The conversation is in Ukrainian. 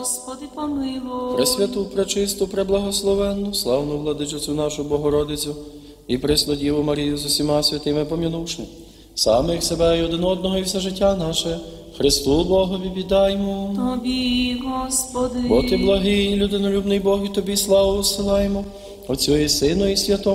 Господи, помилуй. Пресвяту, пречисту, преблагословенну, славну владичицю нашу Богородицю і Преснодіву Марію з усіма святими помінувши, самих себе і один одного і все життя наше, Христу Богові віддаймо. Тобі, Господи. Бо Ти благий, людинолюбний Бог, і Тобі славу посилаємо, Отцю і Сину і Святому